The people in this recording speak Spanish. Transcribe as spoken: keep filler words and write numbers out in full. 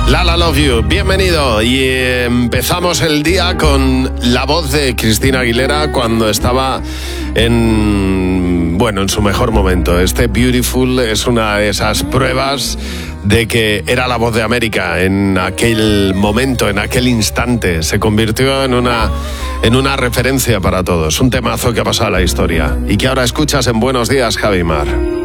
Lala Love You, bienvenido. Y empezamos el día con la voz de Cristina Aguilera cuando estaba en, bueno, en su mejor momento. Este Beautiful es una de esas pruebas de que era la voz de América en aquel momento, en aquel instante. Se convirtió en una, en una referencia para todos. Un temazo que ha pasado a la historia y que ahora escuchas en Buenos Días, Javi Mar.